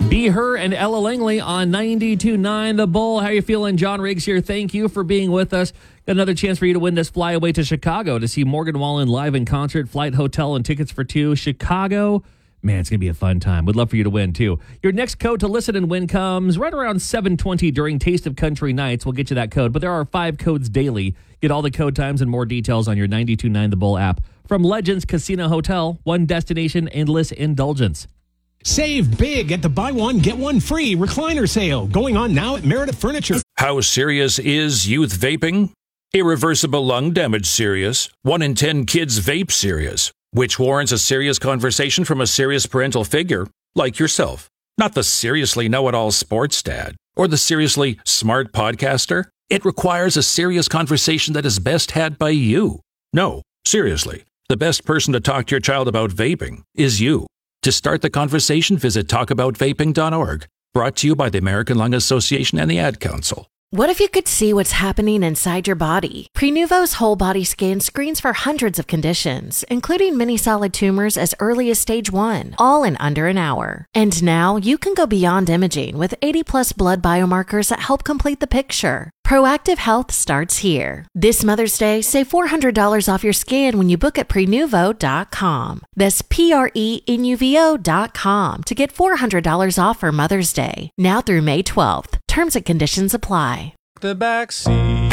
Be Her and Ella Langley on 92.9 The Bull. How are you feeling? John Riggs here. Thank you for being with us. Got another chance for you to win this flyaway to Chicago to see Morgan Wallen live in concert, flight, hotel, and tickets for two. Chicago. Man, it's going to be a fun time. We'd love for you to win, too. Your next code to listen and win comes right around 7:20 during Taste of Country Nights. We'll get you that code, but there are 5 codes daily. Get all the code times and more details on your 92.9 The Bull app. From Legends Casino Hotel, one destination, endless indulgence. Save big at the buy one, get one free recliner sale going on now at Meredith Furniture. How serious is youth vaping? Irreversible lung damage serious. 1 in 10 kids vape serious, which warrants a serious conversation from a serious parental figure like yourself. Not the seriously know-it-all sports dad or the seriously smart podcaster. It requires a serious conversation that is best had by you. No, seriously, the best person to talk to your child about vaping is you. To start the conversation, visit talkaboutvaping.org. Brought to you by the American Lung Association and the Ad Council. What if you could see what's happening inside your body? Prenuvo's whole body scan screens for hundreds of conditions, including many solid tumors as early as stage 1, all in under an hour. And now you can go beyond imaging with 80+ blood biomarkers that help complete the picture. Proactive Health starts here. This Mother's Day, save $400 off your scan when you book at Prenuvo.com. That's Prenuvo.com to get $400 off for Mother's Day. Now through May 12th. Terms and conditions apply. The back seat.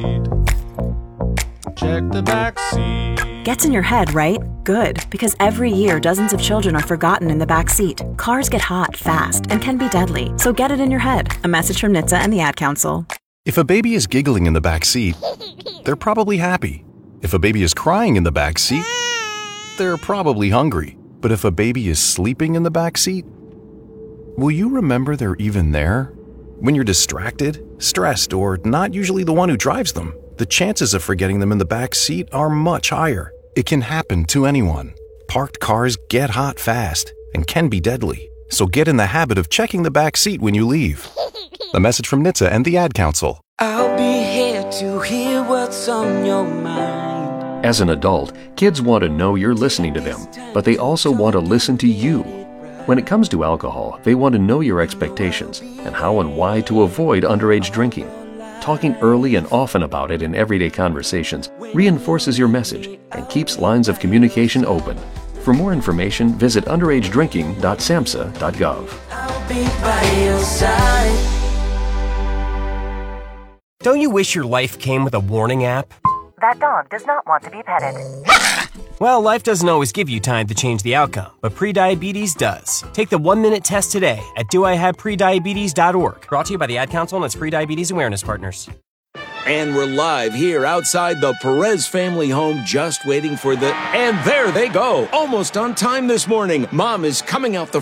Check the back seat. Gets in your head, right? Good, because every year dozens of children are forgotten in the back seat. Cars get hot fast and can be deadly, so get it in your head. A message from NHTSA and the Ad Council. If a baby is giggling in the back seat, they're probably happy. If a baby is crying in the back seat, they're probably hungry. But if a baby is sleeping in the back seat, will you remember they're even there? When you're distracted, stressed, or not usually the one who drives them, the chances of forgetting them in the back seat are much higher. It can happen to anyone. Parked cars get hot fast and can be deadly. So get in the habit of checking the back seat when you leave. A message from NHTSA and the Ad Council. I'll be here to hear what's on your mind. As an adult, kids want to know you're listening to them, but they also want to listen to you. When it comes to alcohol, they want to know your expectations and how and why to avoid underage drinking. Talking early and often about it in everyday conversations reinforces your message and keeps lines of communication open. For more information, visit underagedrinking.samhsa.gov. I'll be by your side. Don't you wish your life came with a warning app? That dog does not want to be petted. Well, life doesn't always give you time to change the outcome, but prediabetes does. Take the 1-minute test today at doihaveprediabetes.org. Brought to you by the Ad Council and its Prediabetes Awareness Partners. And we're live here outside the Perez family home, just waiting for the... And there they go! Almost on time this morning. Mom is coming out the